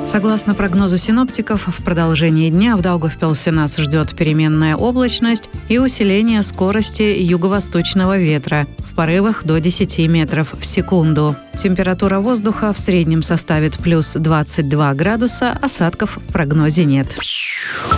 Согласно прогнозу синоптиков, в продолжении дня в Даугавпилсе нас ждет переменная облачность и усиление скорости юго-восточного ветра в порывах до 10 метров в секунду. Температура воздуха в среднем составит плюс 22 градуса, осадков в прогнозе нет.